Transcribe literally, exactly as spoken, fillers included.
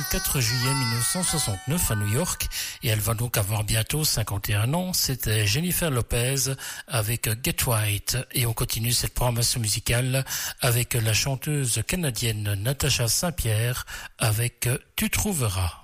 vingt-quatre juillet mille neuf cent soixante-neuf à New York et elle va donc avoir bientôt cinquante et un ans. C'était Jennifer Lopez avec Get Right et on continue cette programmation musicale avec la chanteuse canadienne Natacha Saint-Pierre avec Tu trouveras.